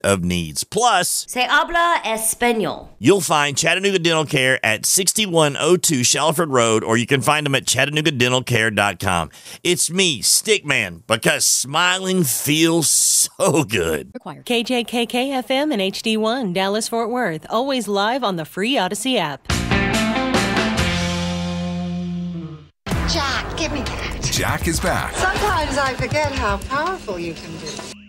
of needs. Plus, Se habla español. you'll find Chattanooga Dental Care at 6102 Shalford Road, or you can find them at ChattanoogaDentalCare.com. It's me, Stickman, because smiling feels so good. Required. KJKK FM and HD1, Dallas Fort Worth. Always live on the free Odyssey app. Jack, give me that. Jack is back. Sometimes I forget how powerful you can be.